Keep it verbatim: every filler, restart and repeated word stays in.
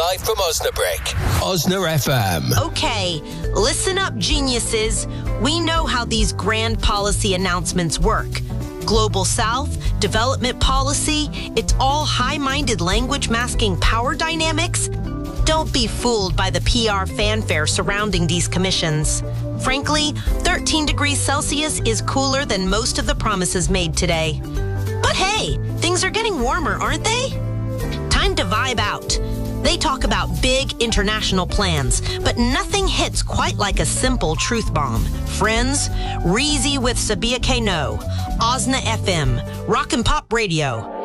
live from Osnabrück. Osna F M. Okay, listen up, geniuses. We know how these grand policy announcements work. Global South, development policy, it's all high-minded language masking power dynamics. Don't be fooled by the P R fanfare surrounding these commissions. Frankly, thirteen degrees Celsius is cooler than most of the promises made today. But hey, things are getting warmer, aren't they? Time to vibe out. They talk about big international plans, but nothing hits quite like a simple truth bomb. Friends, Reezy with Sabia Kano, Osna F M, Rock and Pop Radio.